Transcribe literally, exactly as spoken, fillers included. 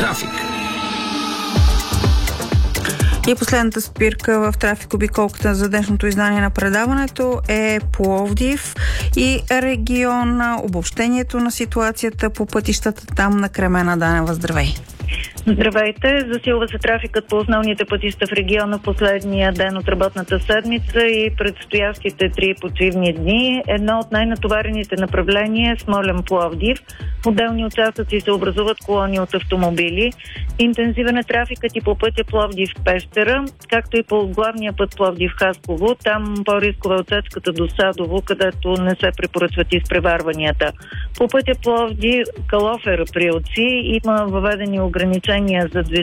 Трафик. И последната спирка в трафик обиколката за днешното издание на предаването е Пловдив и региона, обобщението на ситуацията по пътищата там на Кремена Данева. Здравей! Здравейте! Засилва се трафикът по основните пътища в региона последния ден от работната седмица и предстоящите три почивни дни. Едно от най-натоварените направления е Смолян-Пловдив. В отделни участъци се образуват колони от автомобили. Интензивен е трафикът и по пътя Пловдив-Пещера, както и по главния път Пловдив-Хасково. Там по-рискова е отсечката до Садово, където не се препоръчват изпреварванията. По пътя Пловдив-Калофер при Очи има въведени ограничения за движение